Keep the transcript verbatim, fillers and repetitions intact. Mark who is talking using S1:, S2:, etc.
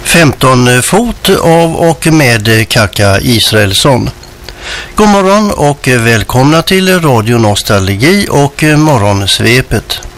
S1: femton fot av och med Kaka Israelsson. God morgon och välkomna till Radio Nostalgi och Morgonsvepet.